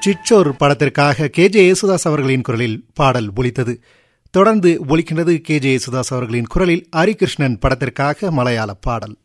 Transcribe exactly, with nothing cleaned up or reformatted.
சிற்றோர் படத்திற்காக K J Yesudas அவர்களின் குரலில் பாடல் ஒலித்தது. தொடர்ந்து ஒலிக்கின்றது கே ஜே யேசுதாஸ் அவர்களின் குரலில் ஹரிகிருஷ்ணன் படத்திற்காக மலையாள பாடல்.